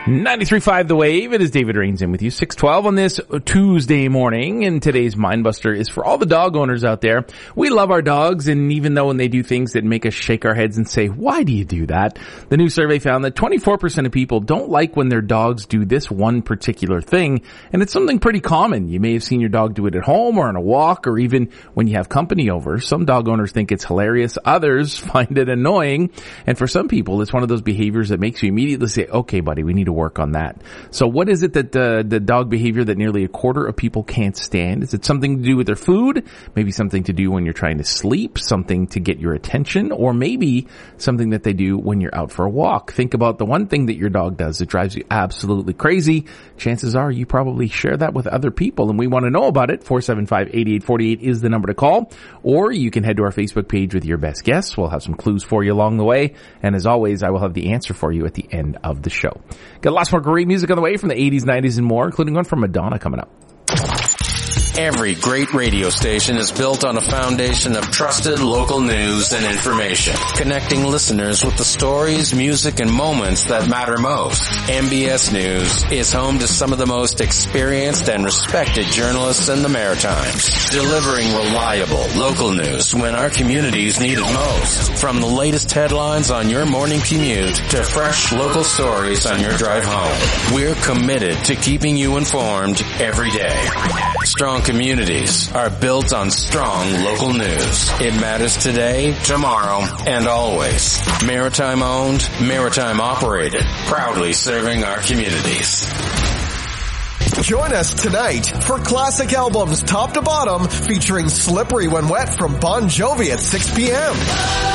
93.5 The Wave. It is David Rains in with you. 6:12 on this Tuesday morning, and today's Mindbuster is for all the dog owners out there. We love our dogs, and even though when they do things that make us shake our heads and say, why do you do that? The new survey found that 24% of people don't like when their dogs do this one particular thing, and it's something pretty common. You may have seen your dog do it at home or on a walk or even when you have company over. Some dog owners think it's hilarious. Others find it annoying. And for some people, it's one of those behaviors that makes you immediately say, okay, buddy, we need to work on that. So what is it that the dog behavior that nearly a quarter of people can't stand? Is it something to do with their food? Maybe something to do when you're trying to sleep, something to get your attention, or maybe something that they do when you're out for a walk. Think about the one thing that your dog does that drives you absolutely crazy. Chances are you probably share that with other people, and we want to know about it. 475-8848 is the number to call, or you can head to our Facebook page with your best guess. We'll have some clues for you along the way, and as always, I will have the answer for you at the end of the show. Got lots more great music on the way from the 80s, 90s, and more, including one from Madonna coming up. Every great radio station is built on a foundation of trusted local news and information, connecting listeners with the stories, music, and moments that matter most. MBS News is home to some of the most experienced and respected journalists in the Maritimes, delivering reliable local news when our communities need it most. From the latest headlines on your morning commute to fresh local stories on your drive home, we're committed to keeping you informed every day. Strong communities are built on strong local news. It matters today, tomorrow, and always. Maritime owned, maritime operated, proudly serving our communities. Join us tonight for classic albums top to bottom featuring Slippery When Wet from Bon Jovi at 6 p.m.